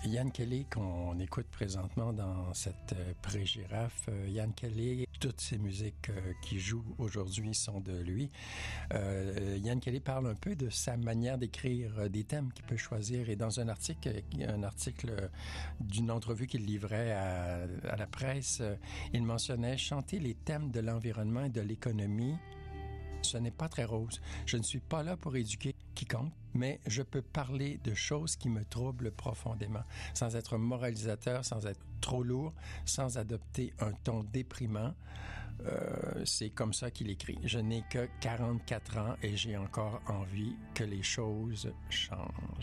Yann Kelly, qu'on écoute présentement dans cette pré-girafe, Yann Kelly, toutes ces musiques qui jouent aujourd'hui sont de lui. Yann Kelly parle un peu de sa manière d'écrire des thèmes qu'il peut choisir. Et dans un article d'une entrevue qu'il livrait à la presse, il mentionnait « Chanter les thèmes de l'environnement et de l'économie, ce n'est pas très rose. Je ne suis pas là pour éduquer quiconque, mais je peux parler de choses qui me troublent profondément, sans être moralisateur, sans être trop lourd, sans adopter un ton déprimant. » C'est comme ça qu'il écrit. « Je n'ai que 44 ans et j'ai encore envie que les choses changent. »